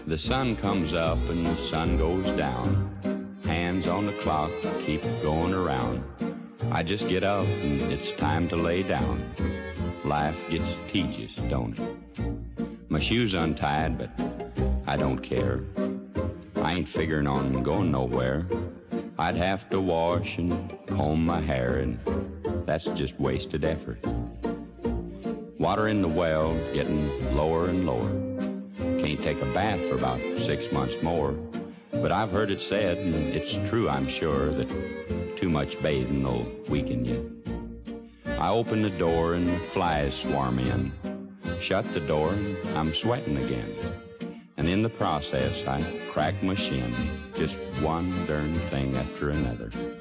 The sun comes up and the sun goes down. Hands on the clock, keep going around. I just get up and it's time to lay down. Life gets tedious, don't it? My shoes untied, but I don't care. I ain't figuring on going nowhere. I'd have to wash and comb my hair, and that's just wasted effort. Water in the well getting lower and lower. Can't take a bath for about 6 months more. But I've heard it said, and it's true I'm sure, that too much bathing will weaken you. I open the door and flies swarm in. Shut the door and I'm sweating again. And in the process I crack my shin. Just one darn thing after another.